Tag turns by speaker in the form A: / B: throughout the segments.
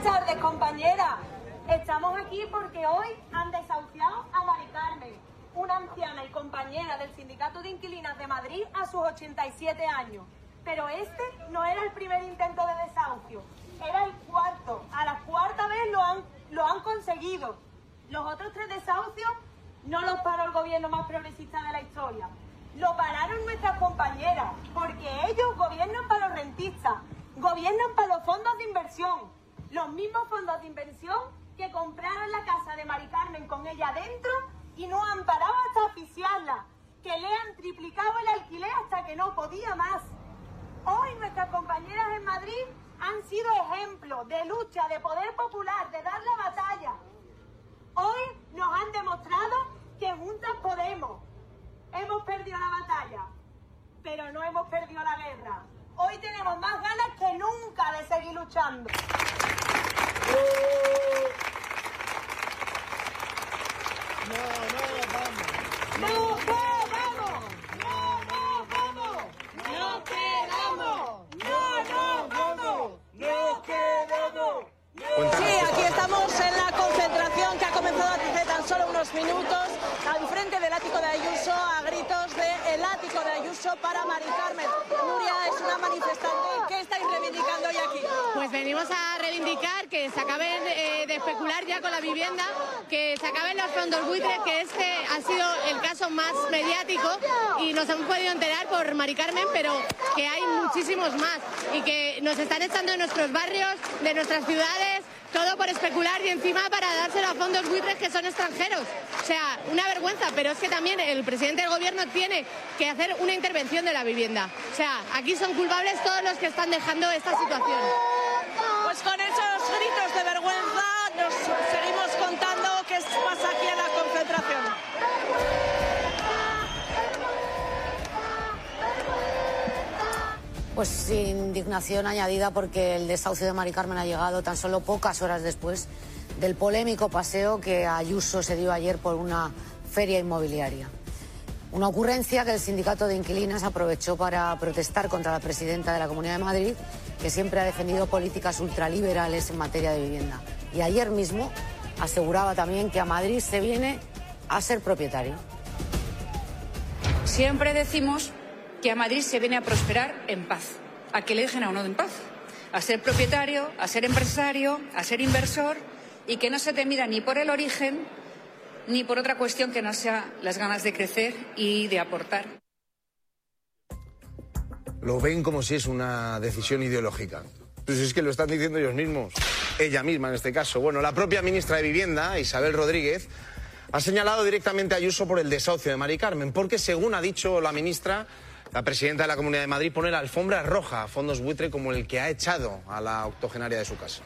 A: tardes, compañera. Estamos aquí porque hoy han desahuciado a Mari Carmen, una anciana y compañera del Sindicato de Inquilinas de Madrid a sus 87 años. Pero este no era el primer intento de desahucio, era el cuarto. A la cuarta vez lo han conseguido. Los otros 3 desahucios no los paró el gobierno más progresista de la historia. Lo pararon nuestras compañeras, porque ellos gobiernan para los rentistas, gobiernan para los fondos de inversión, los mismos fondos de inversión que compraron la casa de Mari Carmen con ella dentro y no han parado hasta asfixiarla, que le han triplicado el alquiler hasta que no podía más. Hoy nuestras compañeras en Madrid han sido ejemplo de lucha, de poder popular, de dar la batalla. Hoy nos han demostrado que juntas podemos. Hemos perdido la batalla, pero no hemos perdido la guerra. Hoy tenemos más ganas que nunca de seguir luchando.
B: Sí, aquí estamos en la concentración que ha comenzado hace tan solo unos minutos al frente del ático de Ayuso, a gritos de el ático de Ayuso para Mari Carmen. Nuria es una manifestante. ¿Qué estáis reivindicando hoy aquí?
C: Pues venimos a reivindicar que se acaben de especular ya con la vivienda, que se acaben los fondos buitres, que este ha sido el caso más mediático y nos hemos podido enterar por Mari Carmen, pero que hay muchísimos más y que nos están echando de nuestros barrios, de nuestras ciudades, todo por especular y encima para dárselo a fondos buitres que son extranjeros. O sea, una vergüenza, pero es que también el presidente del gobierno tiene que hacer una intervención de la vivienda. O sea, aquí son culpables todos los que están dejando esta situación.
B: Pues con esos gritos de vergüenza nos seguimos contando qué pasa aquí en la concentración.
D: Pues indignación añadida porque el desahucio de Mari Carmen ha llegado tan solo pocas horas después del polémico paseo que Ayuso se dio ayer por una feria inmobiliaria. Una ocurrencia que el sindicato de inquilinas aprovechó para protestar contra la presidenta de la Comunidad de Madrid, que siempre ha defendido políticas ultraliberales en materia de vivienda. Y ayer mismo aseguraba también que a Madrid se viene a ser propietario.
E: Siempre decimos que a Madrid se viene a prosperar en paz, a que le dejen a uno en paz, a ser propietario, a ser empresario, a ser inversor y que no se te mida ni por el origen ni por otra cuestión que no sea las ganas de crecer y de aportar.
F: Lo ven como si es una decisión ideológica. Pues es que lo están diciendo ellos mismos, ella misma en este caso. Bueno, la propia ministra de Vivienda, Isabel Rodríguez, ha señalado directamente a Ayuso por el desahucio de Mari Carmen, porque según ha dicho la ministra, la presidenta de la Comunidad de Madrid pone la alfombra roja a fondos buitre como el que ha echado a la octogenaria de su casa.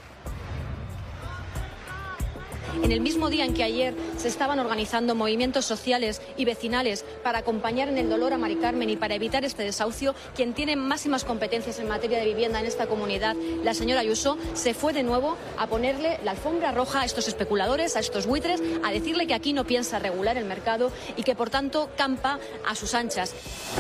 G: En el mismo día en que ayer se estaban organizando movimientos sociales y vecinales para acompañar en el dolor a Mari Carmen y para evitar este desahucio, quien tiene máximas competencias en materia de vivienda en esta comunidad, la señora Ayuso, se fue de nuevo a ponerle la alfombra roja a estos especuladores, a estos buitres, a decirle que aquí no piensa regular el mercado y que por tanto campa a sus anchas.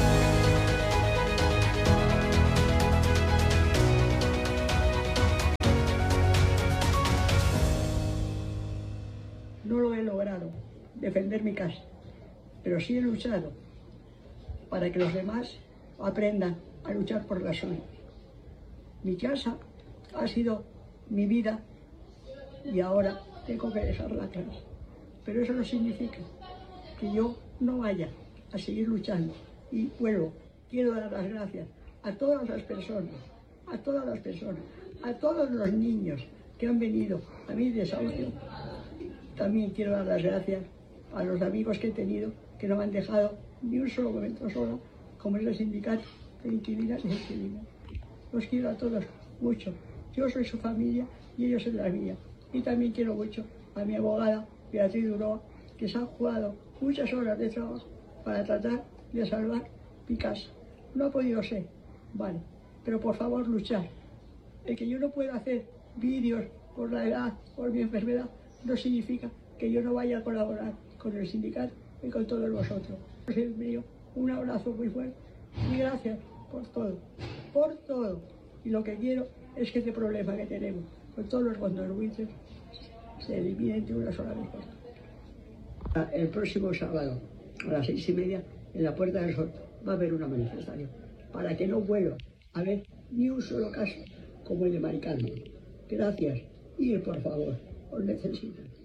H: No lo he logrado, defender mi casa, pero sí he luchado para que los demás aprendan a luchar por la suya. Mi casa ha sido mi vida y ahora tengo que dejarla atrás. Pero eso no significa que yo no vaya a seguir luchando. Y vuelvo, quiero dar las gracias a todas las personas, a todos los niños que han venido a mi desahucio. También quiero dar las gracias a los amigos que he tenido que no me han dejado ni un solo momento sola, como es el sindicato de inquilinas y inquilinos. Los quiero a todos mucho. Yo soy su familia y ellos son la mía. Y también quiero mucho a mi abogada, Beatriz Duroa, que se ha jugado muchas horas de trabajo para tratar de salvar mi casa. No ha podido ser, vale, pero por favor luchar. El que yo no pueda hacer vídeos por la edad, por mi enfermedad, no significa que yo no vaya a colaborar con el sindicato y con todos vosotros. Os envío un abrazo muy fuerte y gracias por todo, por todo. Y lo que quiero es que este problema que tenemos Pues todos los fondos buitres se eliminen de una sola vez. El próximo sábado a las 6:30 en la Puerta del Sol va a haber una manifestación para que no vuelva a haber ni un solo caso como el de Mari Carmen. Gracias y por favor, os necesito.